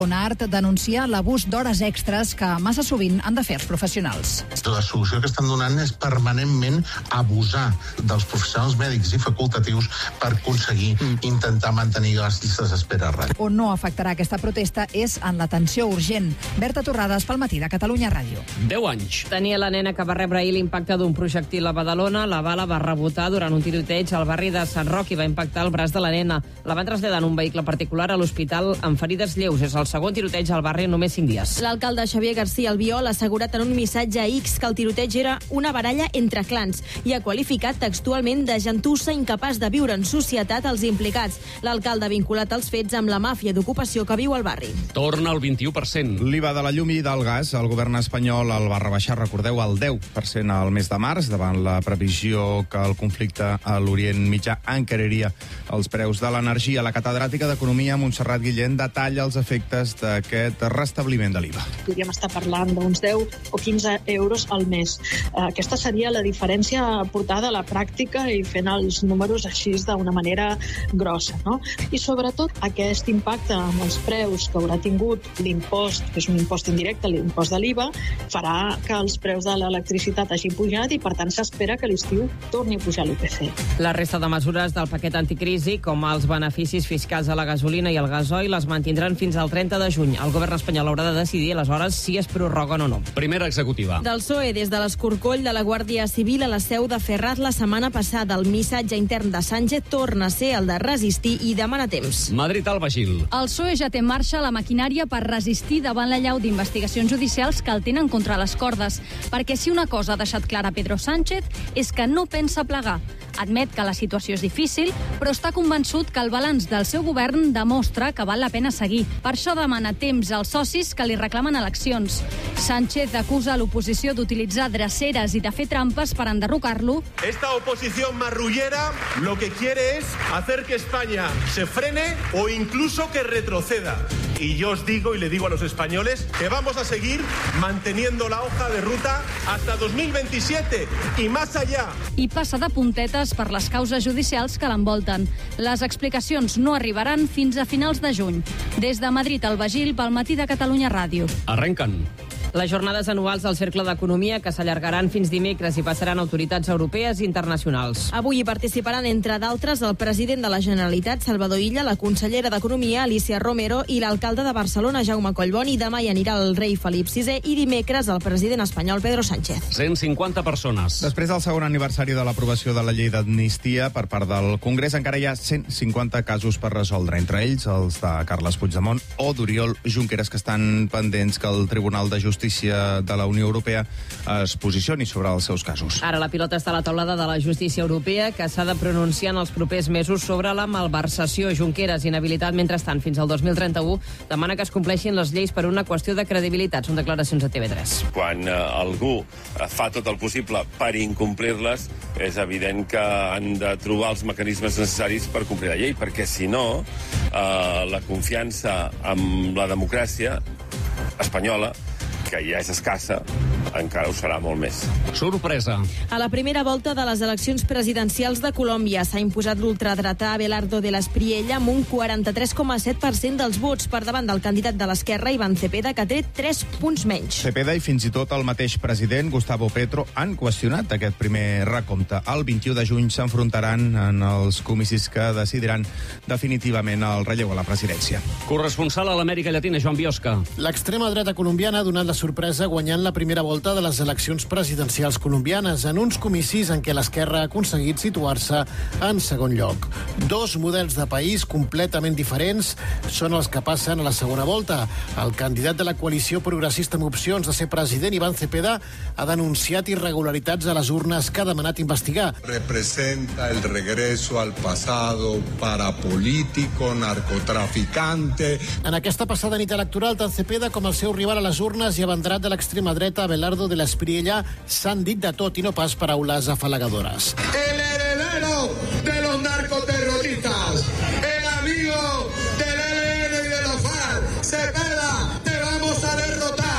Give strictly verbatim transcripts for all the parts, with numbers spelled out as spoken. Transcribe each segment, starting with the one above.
Bonart denuncia l'abús d'hores extres que massa sovint han de fer els professionals. La solució que estan donant és permanentment abusar dels professionals mèdics i facultatius per aconseguir mm. intentar mantenir les llistes d'espera ràpid. On no afectarà aquesta protesta és en l'atenció urgent. Berta Torrades, pel Matí de Catalunya Ràdio. deu anys. Tenia la nena que va rebre ahir l'impacte d'un projectil a Badalona. La bala va rebotar durant un tiroteig al barri de Sant Roc i va impactar el braç de la nena. La van traslladar en un vehicle particular a l'hospital amb ferides lleus. És el segon tiroteig al barri en només cinc dies. L'alcalde Xavier García Albiol ha assegurat en un missatge a X que el tiroteig era una baralla entre clans i ha qualificat textualment de gentussa incapaç de viure en societat els implicats. L'alcalde ha vinculat els fets amb la màfia d'ocupació que viu al barri. Torna al vint-i-u per cent. L'I V A de la llum i del gas, el govern espanyol el va rebaixar, recordeu, al deu per cent al mes de març, davant la previsió que el conflicte a l'Orient Mitjà encariria els preus de l'energia. La catedràtica d'Economia, Montserrat Guillén, detalla els efectes d'aquest restabliment de l'I V A. Podríem estar parlant d'uns deu o quinze euros al mes. Aquesta seria la diferència portada a la pràctica i fent els números així d'una manera grossa, no? I sobretot aquest impacte amb els preus que haurà tingut l'impost, que és un impost indirecte, l'impost de l'I V A, farà que els preus de l'electricitat hagin pujat i per tant s'espera que a l'estiu torni a pujar l'I P C. La resta de mesures del paquet anticrisi, com els beneficis fiscals a la gasolina i el gasoil, les mantindran fins al trenta de juny. El govern espanyol haurà de decidir, aleshores, si es prorroguen o no. Primera executiva. Del P S O E, des de l'escorcoll de la Guàrdia Civil a la seu de Ferraz la setmana passada, el missatge intern de Sánchez torna a ser el de resistir i demanar temps. Madrid al Bagil. El P S O E ja té en marxa la maquinària per resistir davant la llau d'investigacions judicials que el tenen contra les cordes. Perquè si una cosa ha deixat clara Pedro Sánchez és que no pensa plegar. Admet que la situació és difícil, però està convençut que el balanç del seu govern demostra que val la pena seguir. Per això demana temps als socis que li reclamen eleccions. Sánchez acusa l'oposició d'utilitzar dreceres i de fer trampes per enderrocar-lo. Esta oposición marrullera lo que quiere es hacer que España se frene o incluso que retroceda. Y yo os digo y le digo a los españoles que vamos a seguir manteniendo la hoja de ruta hasta dos mil veintisiete y más allá. I passa de puntetes per les causes judicials que l'envolten. Les explicacions no arribaran fins a finals de juny. Des de Madrid al Bagil, pel Matí de Catalunya Ràdio. Arrenquen. Les jornades anuals del Cercle d'Economia que s'allargaran fins dimecres i passaran a autoritats europees i internacionals. Avui hi participaran, entre d'altres, el president de la Generalitat, Salvador Illa, la consellera d'Economia, Alicia Romero, i l'alcalde de Barcelona, Jaume Collboni. Demà hi anirà el rei Felip sisè i dimecres el president espanyol, Pedro Sánchez. cent cinquanta persones. Després del segon aniversari de l'aprovació de la llei d'amnistia per part del Congrés, encara hi ha cent cinquanta casos per resoldre, entre ells els de Carles Puigdemont o d'Oriol Junqueras, que estan pendents que el Tribunal de Justícia de la Unió Europea es posicioni sobre els seus casos. Ara la pilota està a la taulada de la justícia europea, que s'ha de pronunciar en els propers mesos sobre la malversació. Junqueras, inhabilitat mentrestant fins al dos mil trenta-u, demana que es compleixin les lleis per una qüestió de credibilitat. Són declaracions a T V tres. Quan eh, algú fa tot el possible per incomplir-les, és evident que han de trobar els mecanismes necessaris per complir la llei, perquè si no, eh, la confiança en la democràcia espanyola, que ja és escassa, encara ho serà molt més. Sorpresa. A la primera volta de les eleccions presidencials de Colòmbia s'ha imposat l'ultradretà Abelardo de l'Espriella amb un quaranta-tres coma set per cent dels vots per davant del candidat de l'esquerra, Iván Cepeda, que té tres punts menys. Cepeda i fins i tot el mateix president, Gustavo Petro, han qüestionat aquest primer recompte. El vint-i-u de juny s'enfrontaran en els comicis que decidiran definitivament el relleu a la presidència. Corresponsal a l'Amèrica Llatina, Joan Biosca. L'extrema dreta colombiana ha donat la sorpresa guanyant la primera volta de les eleccions presidencials colombianes en uns comicis en què l'esquerra ha aconseguit situar-se en segon lloc. Dos models de país completament diferents són els que passen a la segona volta. El candidat de la coalició progressista amb opcions de ser president, Iván Cepeda, ha denunciat irregularitats a les urnes que ha demanat investigar. Representa el regreso al pasado parapolítico, narcotraficante. En aquesta passada nit electoral, tant Cepeda com el seu rival a les urnes i abanderat de l'extrema dreta, Abelardo de l'Espriella, s'han dit de tot i no pas paraules afalagadores. El heredero de los narcoterroristas, el amigo del E L N y de los F A R C, Cepeda, te vamos a derrotar.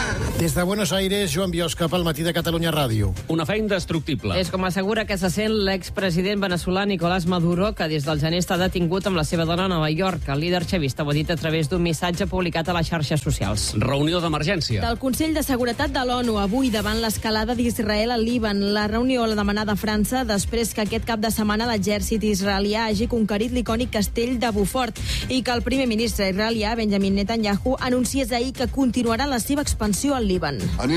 Des de Buenos Aires, Joan Biosca, pel Matí de Catalunya Ràdio. Una fe indestructible. És com assegura que se sent l'expresident veneçolà Nicolás Maduro, que des del gener està detingut amb la seva dona a Nova York. El líder xavista ho ha dit a través d'un missatge publicat a les xarxes socials. Reunió d'emergència. Del Consell de Seguretat de l'ONU, avui davant l'escalada d'Israel al Líban. La reunió la demanada a França després que aquest cap de setmana l'exèrcit israelià hagi conquerit l'icònic castell de Beaufort i que el primer ministre israelià, Benjamin Netanyahu, anunciés ahir que continuarà la seva expansió al Líban.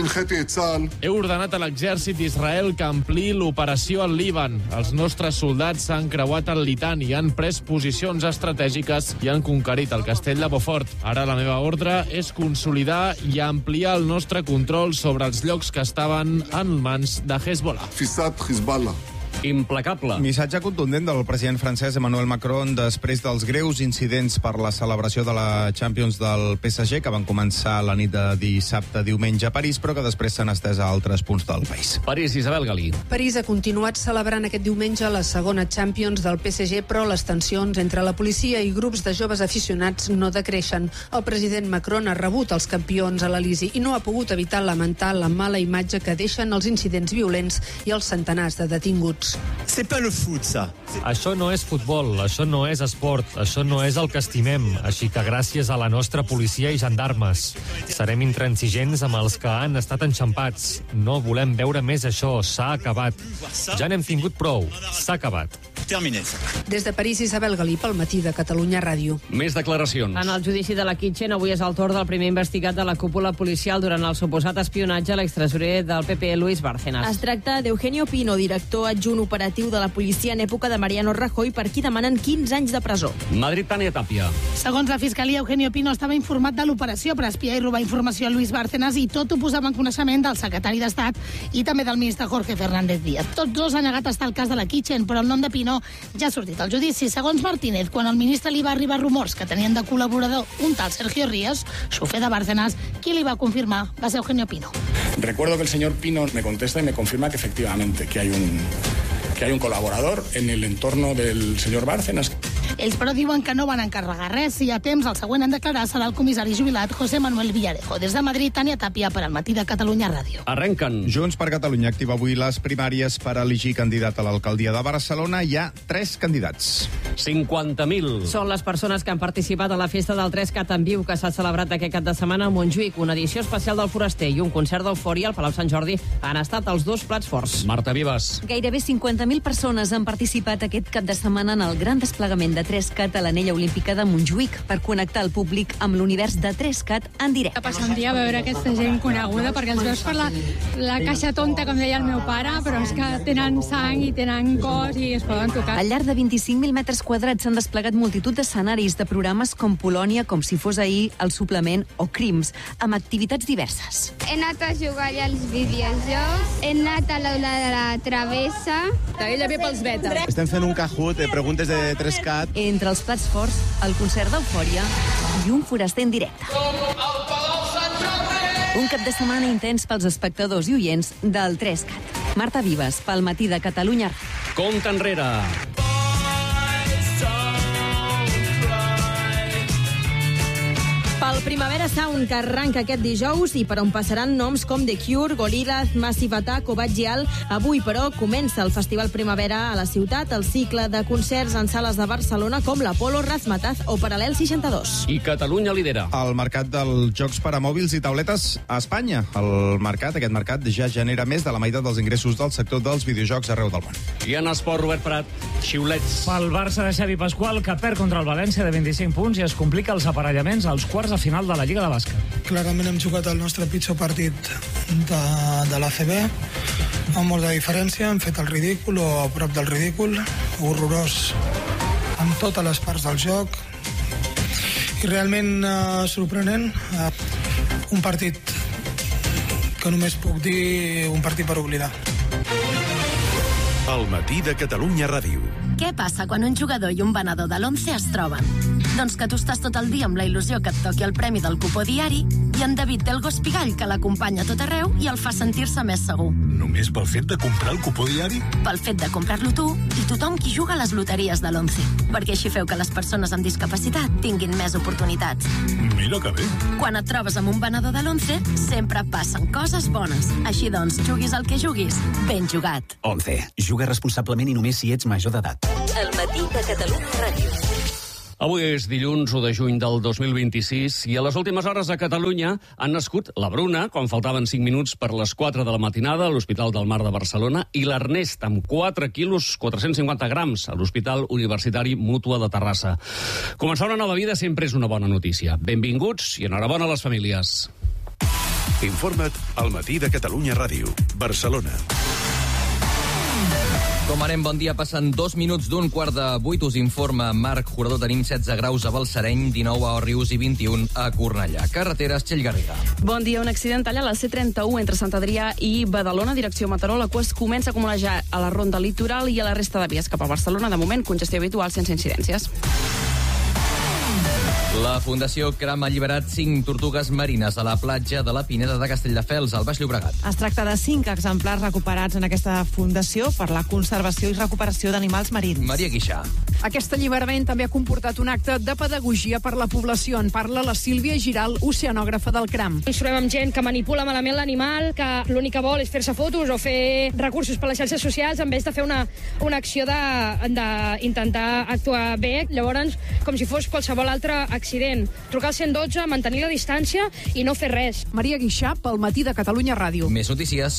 He ordenat a l'exèrcit d'Israel que ampliï l'operació al Líban. Els nostres soldats s'han creuat el Litani, han pres posicions estratègiques i han conquerit el castell de Beaufort. Ara la meva ordre és consolidar i ampliar el nostre control sobre els llocs que estaven en mans de Hezbollah. Implacable. Missatge contundent del president francès Emmanuel Macron després dels greus incidents per la celebració de la Champions del P S G, que van començar la nit de dissabte a diumenge a París, però que després s'han estès a altres punts del país. París, Isabel Galí. París ha continuat celebrant aquest diumenge la segona Champions del P S G, però les tensions entre la policia i grups de joves aficionats no decreixen. El president Macron ha rebut els campions a l'Elisi i no ha pogut evitar lamentar la mala imatge que deixen els incidents violents i els centenars de detinguts. C'est pas le foot, ça. Això no és futbol, això no és esport, això no és el que estimem. Així que gràcies a la nostra policia i gendarmes. Serem intransigents amb els que han estat enxampats. No volem veure més això, s'ha acabat. Ja n'hem tingut prou, s'ha acabat. Des de París, Isabel Galí, pel Matí de Catalunya Ràdio. Més declaracions. En el judici de la Kitchen, avui és el torn del primer investigat de la cúpula policial durant el suposat espionatge a l'extresorer del P P, Luis Bárcenas. Es tracta d'Eugenio Pino, director adjunt operatiu de la policia en època de Mariano Rajoy, per qui demanen quinze anys de presó. Madrid, Tània Tàpia. Segons la Fiscalia, Eugenio Pino estava informat de l'operació per espiar i robar informació a Luis Bárcenas i tot ho posava en coneixement del secretari d'Estat i també del ministre Jorge Fernández Díaz. Tots dos han negat estar al cas de la Kitchen, però el nom de Pino ja ha sortit al judici. Segons Martínez, quan al ministre li va arribar rumors que tenien de col·laborador un tal Sergio Ríos, xofer de Bárcenas, qui li va confirmar va ser Eugenio Pino. Recuerdo que el señor Pino me contesta y me confirma que efectivamente que hay un que hay un colaborador en el entorno del señor Bárcenas. Ells, però, diuen que no van encarregar res i a temps el següent en declarar serà el comissari jubilat José Manuel Villarejo. Des de Madrid, Tània Tàpia, per al Matí de Catalunya Ràdio. Arrenquen. Junts per Catalunya activa avui les primàries per elegir candidat a l'alcaldia de Barcelona. Hi ha tres candidats. cinquanta mil. Són les persones que han participat a la festa del tres cat en viu que s'ha celebrat aquest cap de setmana a Montjuïc. Una edició especial del Foraster i un concert d'Eufòria al Palau Sant Jordi han estat els dos plats forts. Marta Vives. Gairebé cinquanta mil persones han participat aquest cap de setmana en el gran desplegament de tres cat a l'anella olímpica de Montjuïc per connectar el públic amb l'univers de tres cat en directe. Passa un dia a veure aquesta gent coneguda perquè els veus per la, la caixa tonta, com deia el meu pare, però és que tenen sang i tenen cos i es poden tocar. Al llarg de vint-i-cinc mil metres quadrats s'han desplegat multitud d'escenaris de programes com Polònia, com si fos ahir, El Suplement o Crims, amb activitats diverses. He anat a jugar als videojocs, he anat a l'aula de la travessa. Ella ve pels beta. Estem fent un Kahoot de preguntes de tres cat. Entre els plats forts, el concert d'Eufòria i un foraster en directe. Un cap de setmana intens pels espectadors i oients del tres cat. Marta Vives, pel Matí de Catalunya. Compte enrere. Pel Primavera Sound, que arranca aquest dijous i per on passaran noms com The Cure, Gorillaz, Massive Attack o Batgial. Avui, però, comença el Festival Primavera a la ciutat, el cicle de concerts en sales de Barcelona com l'Apolo, Razmataz o Paral·lel seixanta-dos. I Catalunya lidera. El mercat dels jocs per a mòbils i tauletes a Espanya. El mercat, aquest mercat, ja genera més de la meitat dels ingressos del sector dels videojocs arreu del món. I en esport, Robert Prat, xiulets. Pel Barça de Xavi Pasqual, que perd contra el València de vint-i-cinc punts i es complica els aparellaments als quarts de final de la Lliga de Bàsquet. Clarament hem jugat el nostre pitjor partit de, de l'A C B, amb molta diferència, hem fet el ridícul o a prop del ridícul, horrorós en totes les parts del joc i realment eh, sorprenent. Eh, un partit que només puc dir un partit per oblidar. El Matí de Catalunya Ràdio. Què passa quan un jugador i un venedor de l'Once es troben? Doncs que tu estàs tot el dia amb la il·lusió que et toqui el premi del cupó diari I en David té el gos pigall que l'acompanya a tot arreu i el fa sentir-se més segur. Només pel fet de comprar el cupó diari? Pel fet de comprar-lo tu i tothom qui juga a les loteries de l'Once. Perquè així feu que les persones amb discapacitat tinguin més oportunitats. Mira que bé. Quan et trobes amb un venedor de l'Once, sempre passen coses bones. Així doncs, juguis el que juguis, ben jugat. Once. Juga responsablement i només si ets major d'edat. El matí de Catalunya Ràdio. Avui és dilluns u de juny del dos mil vint-i-sis i a les últimes hores a Catalunya han nascut la Bruna, quan faltaven cinc minuts per les quatre de la matinada a l'Hospital del Mar de Barcelona, i l'Ernest, amb quatre quilos, quatre-cents cinquanta grams, a l'Hospital Universitari Mútua de Terrassa. Començar una nova vida sempre és una bona notícia. Benvinguts i enhorabona a les famílies. Informa't al Matí de Catalunya Ràdio, Barcelona. Com anem, bon dia. Passen dos minuts d'un quart de vuit. Us informa Marc Jurador. Tenim setze graus a Balsareny, dinou a Òrrius i vint-i-un a Cornellà. Carreteres, Txell Garriga. Bon dia. Un accident talla la C trenta-u entre Sant Adrià i Badalona, direcció Mataró. La cua es comença a acumular ja a la ronda litoral i a la resta de vies cap a Barcelona. De moment, congestió habitual sense incidències. La Fundació Cram ha alliberat cinc tortugues marines a la platja de la Pineda de Castelldefels, al Baix Llobregat. Es tracta de cinc exemplars recuperats en aquesta fundació per la conservació i recuperació d'animals marins. Maria Guixà. Aquest alliberament també ha comportat un acte de pedagogia per la població. En parla la Sílvia Giral, oceanògrafa del Cram. Ens trobem amb gent que manipula malament l'animal, que l'únic que vol és fer-se fotos o fer recursos per les xarxes socials en vez de fer una, una acció d'intentar actuar bé. Llavors, com si fos qualsevol altre accident. Trucar al cent dotze, mantenir la distància i no fer res. Maria Guixà, pel Matí de Catalunya Ràdio. Més notícies.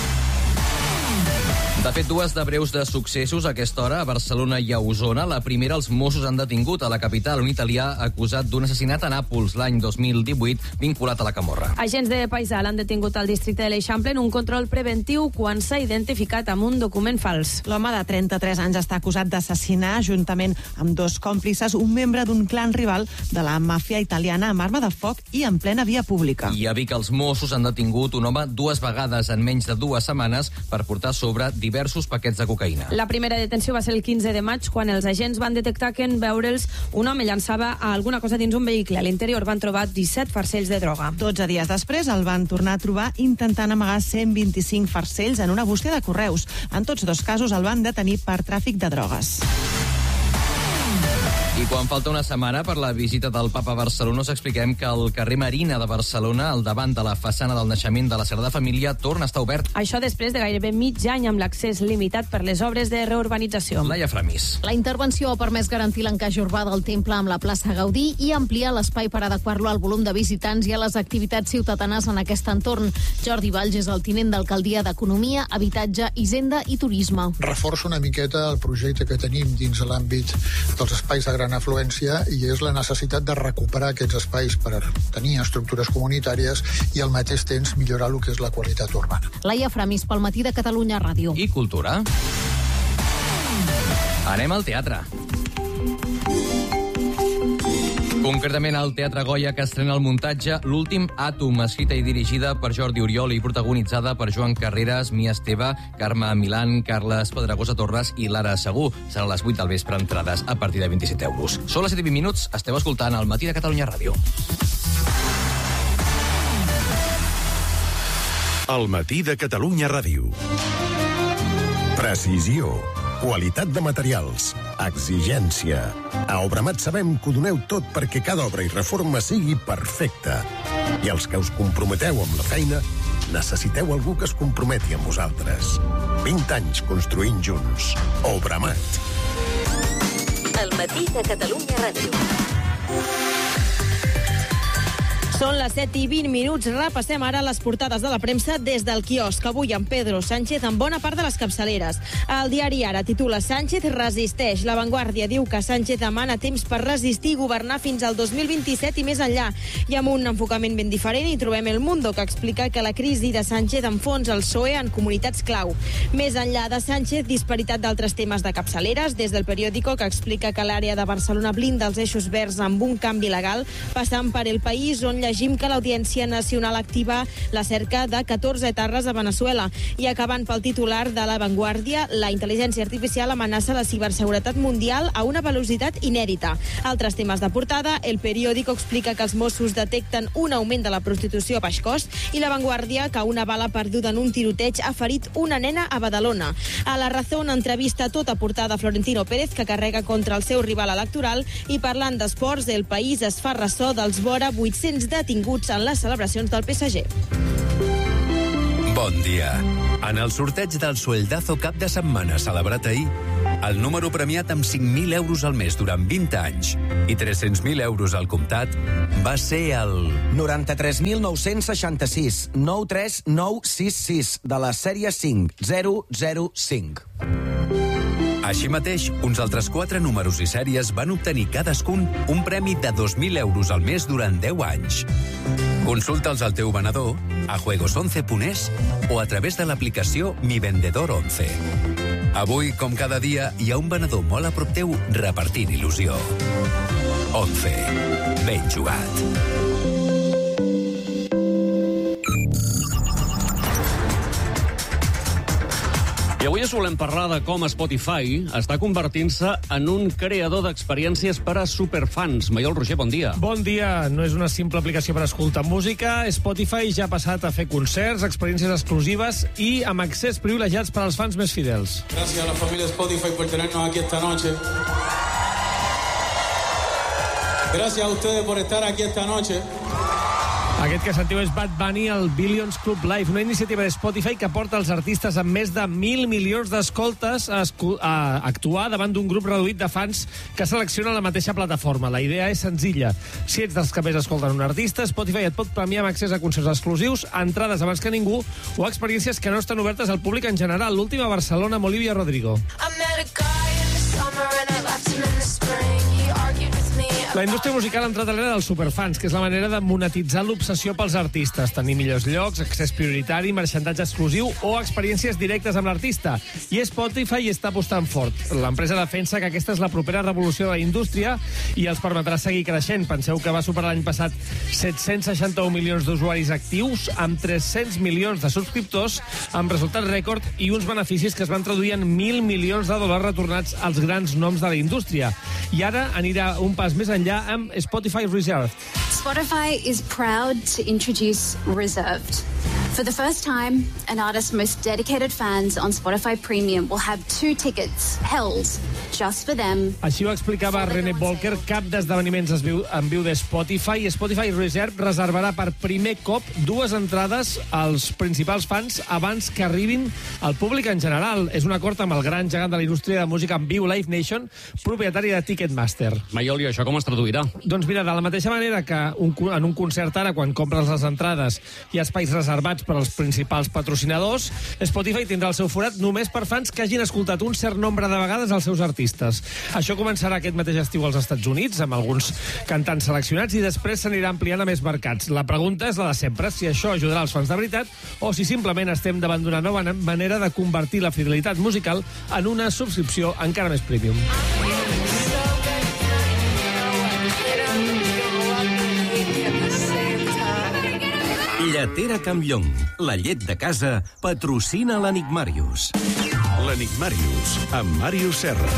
De fet, dues de breus de successos a aquesta hora a Barcelona i a Osona. La primera, els Mossos han detingut a la capital un italià acusat d'un assassinat a Nàpols l'any dos mil divuit vinculat a la Camorra. Agents de Paisal han detingut al districte de l'Eixample en un control preventiu quan s'ha identificat amb un document fals. L'home de trenta-tres anys està acusat d'assassinar, juntament amb dos còmplices, un membre d'un clan rival de la màfia italiana amb arma de foc i en plena via pública. I a Vic els Mossos han detingut un home dues vegades en menys de dues setmanes per portar sobre diversos paquets de cocaïna. La primera detenció va ser el quinze de maig, quan els agents van detectar que en veure'ls un home llançava alguna cosa dins un vehicle. A l'interior van trobar disset farcells de droga. dotze dies després el van tornar a trobar intentant amagar cent vint-i-cinc farcells en una bústia de correus. En tots dos casos el van detenir per tràfic de drogues. I quan falta una setmana per la visita del Papa a Barcelona, us expliquem que el carrer Marina de Barcelona, al davant de la façana del naixement de la Sagrada Família, torna a estar obert. Això després de gairebé mig any amb l'accés limitat per les obres de reurbanització. Laia Framis. La intervenció ha permès garantir l'encaix urbà del temple amb la plaça Gaudí i ampliar l'espai per adequar-lo al volum de visitants i a les activitats ciutadanes en aquest entorn. Jordi Valls és el tinent d'alcaldia d'Economia, Habitatge, Hisenda i Turisme. Reforça una miqueta el projecte que tenim dins l'àmbit dels espais de gran afluència i és la necessitat de recuperar aquests espais per tenir estructures comunitàries i al mateix temps millorar el que és la qualitat urbana. Laia Framis, pel Matí de Catalunya Ràdio. I cultura. Anem al teatre. Concretament al Teatre Goya, que estrena el muntatge L'últim àtom, escrita i dirigida per Jordi Oriol i protagonitzada per Joan Carreras, Mia Esteve, Carme Milán, Carles Pedregosa Torres i Lara Segú. Serà a les vuit del vespre, entrades a partir de vint-i-set euros. Són les set i vint minuts, esteu escoltant el Matí de Catalunya Ràdio. El Matí de Catalunya Ràdio. Precisió. Qualitat de materials. Exigència. A Obramat sabem que ho doneu tot perquè cada obra i reforma sigui perfecta. I els que us comprometeu amb la feina, necessiteu algú que es comprometi amb vosaltres. vint anys construint junts. Obramat. El Matí de Catalunya Ràdio. Són les set i vint minuts. Repassem ara les portades de la premsa des del quiosc. Avui amb Pedro Sánchez en bona part de les capçaleres. El diari Ara titula Sánchez resisteix. La Vanguardia diu que Sánchez demana temps per resistir i governar fins al dos mil vint-i-set i més enllà. I amb un enfocament ben diferent hi trobem El Mundo, que explica que la crisi de Sánchez enfonsa el P S O E en comunitats clau. Més enllà de Sánchez, disparitat d'altres temes de capçaleres, des del Periódico, que explica que l'àrea de Barcelona blinda els eixos verds amb un canvi legal, passant per El País, on llegim que l'Audiència Nacional activa la cerca de catorze etarres a Venezuela. I acabant pel titular de La Vanguardia, la intel·ligència artificial amenaça la ciberseguretat mundial a una velocitat inèdita. Altres temes de portada, El Periódico explica que els Mossos detecten un augment de la prostitució a baix cost i La Vanguardia que una bala perduda en un tiroteig ha ferit una nena a Badalona. A La Razón entrevista tota portada Florentino Pérez, que carrega contra el seu rival electoral, i parlant d'esports, El País es fa ressò dels vora vuit-cents detinguts en les celebracions del P S G. Bon dia. En el sorteig del Sueldazo cap de setmana celebrat ahir, el número premiat amb cinc mil euros al mes durant vint anys i tres-cents mil euros al comptat va ser el... noranta-tres mil nou-cents seixanta-sis, nou tres nou sis sis, de la sèrie cinc zero zero cinc. Així mateix, uns altres quatre números i sèries van obtenir cadascun un premi de dos mil euros al mes durant deu anys. Consulta'ls al teu venedor, a juegos once punt es o a través de l'aplicació Mi Vendedor once. Avui, com cada dia, hi ha un venedor molt a prop teu repartint il·lusió. once. Ben jugat. I avui us volem parlar de com Spotify està convertint-se en un creador d'experiències per a superfans. Maiol Roger, bon dia. Bon dia. No és una simple aplicació per escoltar música. Spotify ja ha passat a fer concerts, experiències exclusives i amb accés privilegiats per als fans més fidels. Gràcies a la família Spotify por tenernos aquí esta noche. Gracias a ustedes por estar aquí esta noche. Aquest que sentiu és Bad Bunny al Billions Club Live, una iniciativa de Spotify que porta els artistes amb més de mil milions d'escoltes a, a actuar davant d'un grup reduït de fans que selecciona la mateixa plataforma. La idea és senzilla. Si ets dels que més escolten un artista, Spotify et pot premiar amb accés a concerts exclusius, entrades abans que ningú o experiències que no estan obertes al públic en general. L'última a Barcelona amb Olivia Rodrigo. La indústria musical ha entrat a l'era dels superfans, que és la manera de monetitzar l'obsessió pels artistes, tenir millors llocs, accés prioritari, marxandatge exclusiu o experiències directes amb l'artista. I Spotify hi està apostant fort. L'empresa defensa que aquesta és la propera revolució de la indústria i els permetrà seguir creixent. Penseu que va superar l'any passat set-cents seixanta-un milions d'usuaris actius, amb tres-cents milions de subscriptors, amb resultat rècord i uns beneficis que es van traduir en mil milions de dòlars retornats als grans noms de la indústria. I ara anirà un pas més enllà amb Spotify Reserved. Spotify is proud to introduce Reserved. For the first time, an artist's most dedicated fans on Spotify Premium will have two tickets held just for them. Així ho explicava René Bolker, cap d'esdeveniments es viu en viu de Spotify. Spotify Reserve reservarà per primer cop dues entrades als principals fans abans que arribin al públic en general. És un acord amb el gran gegant de la indústria de música en viu, Live Nation, propietari de Ticketmaster. Maiol, i això com es traduirà? Doncs mira, de la mateixa manera que un, en un concert ara, quan compres les entrades, hi ha espais reservats per als principals patrocinadors, Spotify tindrà el seu forat només per fans que hagin escoltat un cert nombre de vegades els seus artistes. Això començarà aquest mateix estiu als Estats Units, amb alguns cantants seleccionats, i després s'anirà ampliant a més mercats. La pregunta és la de sempre, si això ajudarà els fans de veritat o si simplement estem davant d'una nova manera de convertir la fidelitat musical en una subscripció encara més premium. Lletera Campllong, la llet de casa, patrocina l'Enigmàrius. L'Enigmàrius, amb Màrius Serra.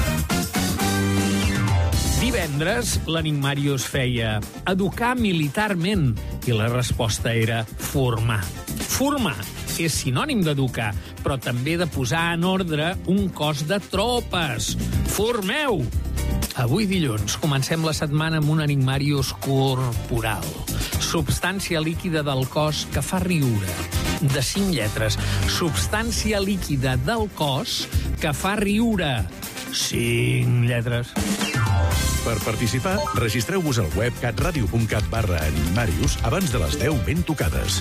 Divendres, l'Enigmàrius feia educar militarment i la resposta era formar. Formar és sinònim d'educar, però també de posar en ordre un cos de tropes. Formeu! Avui dilluns comencem la setmana amb un Enigmàrius corporal. Substància líquida del cos que fa riure. De cinc lletres. Substància líquida del cos que fa riure. Cinc lletres. Per participar, registreu-vos al web catradio punt cat barra Enigmàrius abans de les deu ben tocades.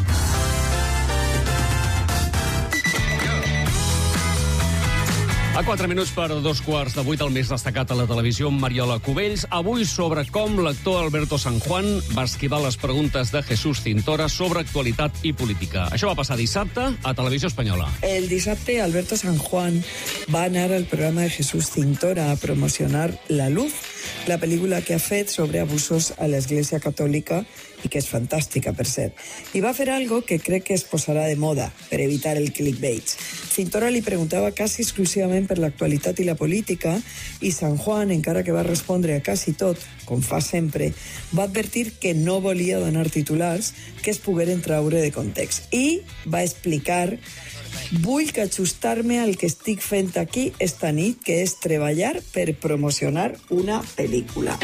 A quatre minuts per dos quarts de vuit, el més destacat a la televisió, Mariola Cubells. Avui sobre com l'actor Alberto San Juan va esquivar les preguntes de Jesús Cintora sobre actualitat i política. Això va passar dissabte a Televisió Espanyola. El dissabte, Alberto San Juan va anar al programa de Jesús Cintora a promocionar La Luz, la pel·lícula que ha fet sobre abusos a l'Església Catòlica i que és fantàstica, per cert. I va fer algo que crec que es posarà de moda per evitar el clickbait. Cintora li preguntava quasi exclusivament per l'actualitat i la política i San Juan, encara que va respondre a quasi tot, com fa sempre, va advertir que no volia donar titulars que es pogueren traure de context. I va explicar: vull que ajustar-me al que estic fent aquí esta nit, que és treballar per promocionar una pel·lícula.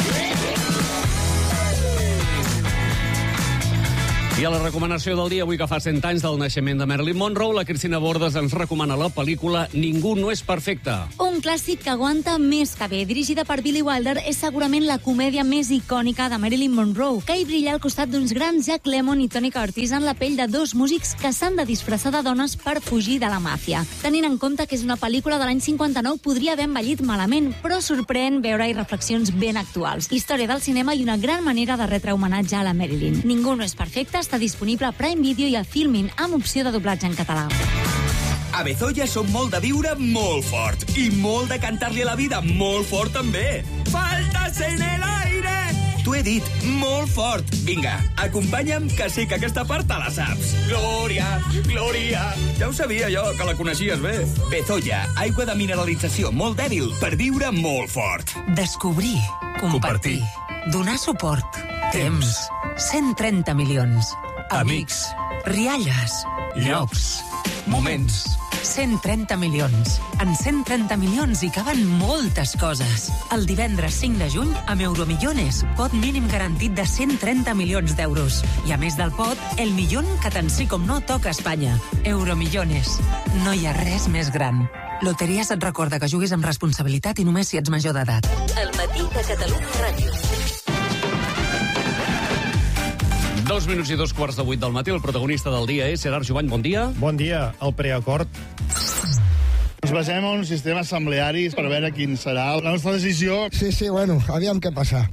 I a la recomanació del dia, avui que fa cent anys del naixement de Marilyn Monroe, la Cristina Bordes ens recomana la pel·lícula Ningú no és perfecte. Un clàssic que aguanta més que bé. Dirigida per Billy Wilder, és segurament la comèdia més icònica de Marilyn Monroe, que hi brilla al costat d'uns grans Jack Lemmon i Tony Curtis en la pell de dos músics que s'han de disfressar de dones per fugir de la màfia. Tenint en compte que és una pel·lícula de l'any cinquanta-nou, podria haver envellit malament, però sorprèn veure-hi reflexions ben actuals. Història del cinema i una gran manera de retre homenatge a la Marilyn. Ningú no és perfecte està disponible a Prime Video i a Filmin, amb opció de doblatge en català. A Bezoya som molt de viure molt fort i molt de cantar-li a la vida molt fort també. Faltas en el aire! T'ho he dit, molt fort. Vinga, acompanya'm, que sé que aquesta part te la saps. Glòria, Glòria. Ja ho sabia jo, que la coneixies bé. Bezoya, aigua de mineralització molt dèbil per viure molt fort. Descobrir, compartir, donar suport, temps, cent trenta milions, amics, rialles, llocs, moments. cent trenta milions. En cent trenta milions hi caben moltes coses. El divendres cinc de juny, amb Euromillones, pot mínim garantit de cent trenta milions d'euros. I a més del pot, el milió que tant sí com no toca a Espanya. Euromillones. No hi ha res més gran. Loteries et recorda que juguis amb responsabilitat i només si ets major d'edat. El matí de Catalunya Ràdio. Dos minuts i dos quarts de vuit del matí. El protagonista del dia és Gerard Jovany. Bon dia. Bon dia. El preacord. Ens basem en un sistema assembleari per veure quin serà la nostra decisió. Sí, sí, bueno, aviam què passa.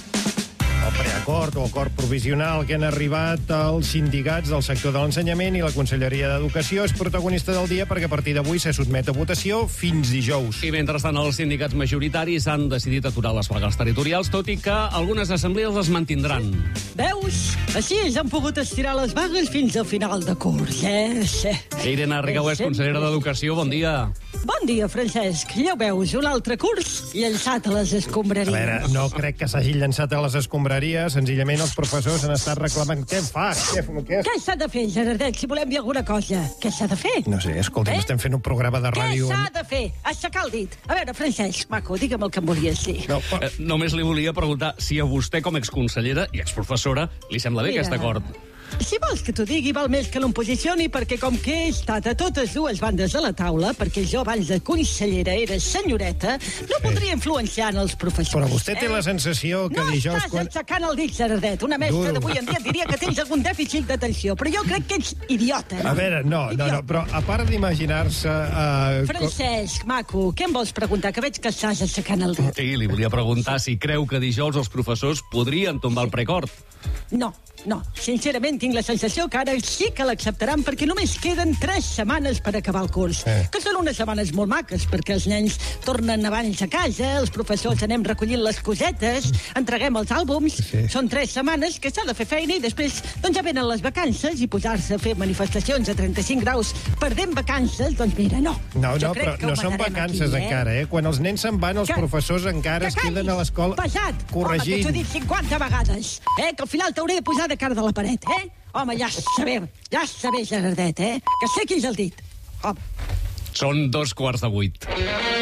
El preacord o acord provisional que han arribat els sindicats del sector de l'ensenyament i la Conselleria d'Educació és protagonista del dia perquè a partir d'avui se sotmet a votació fins dijous. I mentrestant els sindicats majoritaris han decidit aturar les vagues territorials, tot i que algunes assemblees les mantindran. Veus? Així ja han pogut estirar les vagues fins al final de curs, eh? Sí. Irene Rigau és consellera d'Educació. Bon dia. Bon dia, Francesc. Ja ho veus, un altre curs llançat a les escombraries. A veure, no crec que s'hagi llançat a les escombraries. Senzillament els professors han estat reclamant. Què fa? Què, què... què s'ha de fer, Gerardet, si volem dir alguna cosa? Què s'ha de fer? No sé, escolta'm, eh? estem fent un programa de ràdio... Què s'ha de fer? Aixecar el dit. A veure, Francesc, maco, digue'm el que em volies dir. No, però... eh, només li volia preguntar si a vostè, com a exconsellera i exprofessora, li sembla bé Mira. aquest acord. Si vols que t'ho digui, val més que no em posicioni, perquè com que he estat a totes dues bandes de la taula, perquè jo abans de consellera era senyoreta, no podria influenciar en els professors. Però vostè té la sensació que no dijous... No estàs quan... aixecant el dit, Gerardet. Una mestra d'avui en dia diria que tens algun dèficit d'atenció, però jo crec que ets idiota. No? A veure, no, no, no, però a part d'imaginar-se... Uh, Francesc, maco, què em vols preguntar? Que veig que estàs aixecant el dit. Sí, li volia preguntar si creu que dijous els professors podrien tombar el preacord. No, no. Sincerament, tinc la sensació que ara sí que l'acceptaran perquè només queden tres setmanes per acabar el curs. Eh. Que són unes setmanes molt maques, perquè els nens tornen abans a casa, els professors anem recollint les cosetes, entreguem els àlbums. Sí. Són tres setmanes que s'ha de fer feina i després doncs ja venen les vacances i posar-se a fer manifestacions a trenta-cinc graus perdent vacances, doncs mira, no. No, no, però no són vacances aquí, eh? encara, eh? Quan els nens se'n van, els que, professors encara es queden a l'escola pesat. corregint. Home, que t'ho he dit cinquanta vegades, eh? Que al final t'hauré de posar de cara de la paret, eh? Home, ja sabem, ja sabem, Gerardet, eh? Que sé quins el dit. Home. Són dos quarts de vuit.